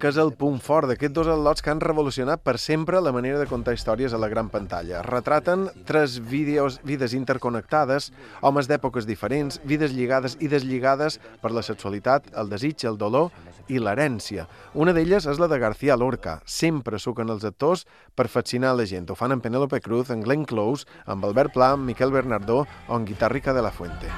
que és el punt fort d'aquests dos al·lots que han revolucionat per sempre la manera de contar històries a la gran pantalla. Retraten 3 vides interconnectades, homes d'èpoques diferents, vides lligades i deslligades per la sexualitat, el desig, el dolor i l'herència. Una d'elles és la de García Lorca. Sempre suquen els actors per fascinar la gent. Ho fan amb Penélope Cruz, amb Glenn Close, amb Albert Pla, amb Miquel Bernardó o amb Guitarrica de la Fuente.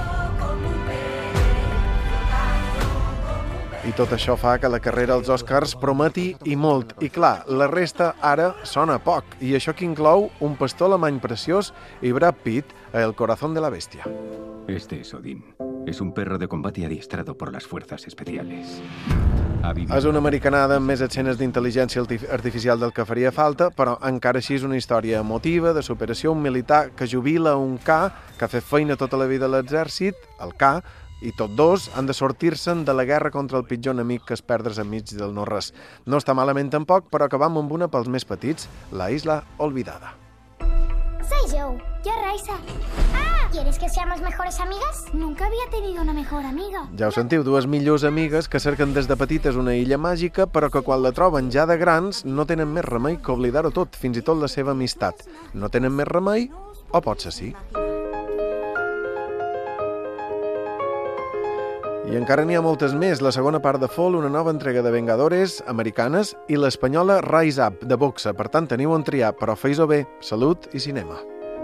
I tot això fa que la carrera als Oscars prometi i molt. I clar, la resta ara sona poc. I això que inclou Un pastor alemany preciós i Brad Pitt a El corazón de la bestia. Este es Odín. Es un perro de combate adiestrado por las fuerzas especiales. És una americanada amb més escenes d'intel·ligència artificial del que faria falta, però encara així és una història emotiva de superació, un militar que jubila un K, que ha fet feina tota la vida a l'exèrcit, el K, i tots dos han de sortir-se'n de la guerra contra el pitjor enemic que és perdre's enmig del no-res. No està malament tampoc, però acabam amb una pels més petits, La isla olvidada. Soy Joe, yo Raisa. ¡Ah! ¿Quieres que seamos mejores amigas? Nunca había tenido una mejor amiga. Ja ho sentiu, dues millors amigues que cerquen des de petites una illa màgica, però que quan la troben ja de grans no tenen més remei que oblidar-ho tot, fins i tot la seva amistat. No tenen més remei, o potser sí. I encara n'hi ha moltes més. La segona part de Fall, una nova entrega de Vengadores americanes i l'espanyola Rise Up, de boxa. Per tant, teniu on triar, però fes-ho bé. Salut i cinema.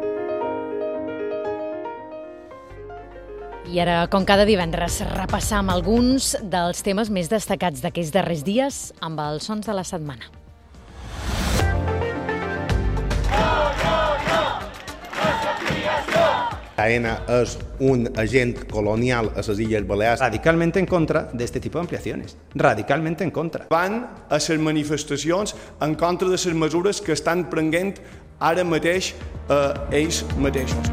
I ara, com cada divendres, repassam alguns dels temes més destacats d'aquests darrers dies amb els sons de la setmana. AENA és un agent colonial a les Illes Balears. Radicalmente en contra de este tipo de ampliaciones. Radicalmente en contra. Van a les manifestacions en contra de les mesures que estan prenent ara mateix ells mateixos.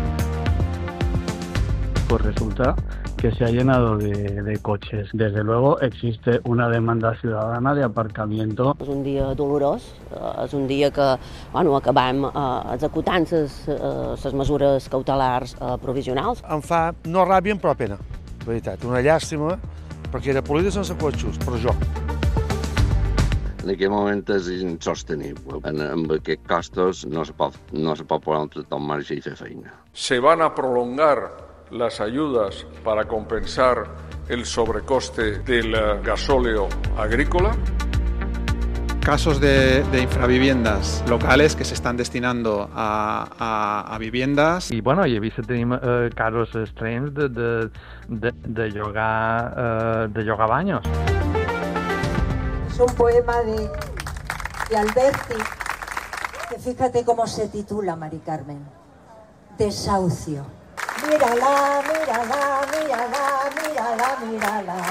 Pues resulta que se ha llenado de coches. Desde luego existe una demanda ciudadana de aparcamiento. És un dia dolorós, és un dia que acabem executant les mesures cautelars provisionals. Em fa no ràbia però pena, de veritat, una llàstima, perquè era política sense cotxos, però jo. En aquest moment és insostenible. Amb aquests costos no se pot posar tot en marxa i fer feina. Se van a prolongar las ayudas para compensar el sobrecoste del gasóleo agrícola. Casos de infraviviendas locales que se están destinando a viviendas. I bueno, he vist que tenim casos extrems de llogar baños. Es un poema de Alberti, que fíjate cómo se titula, Mari Carmen. Desahucio. Mírala, mírala, mírala, mírala, mírala.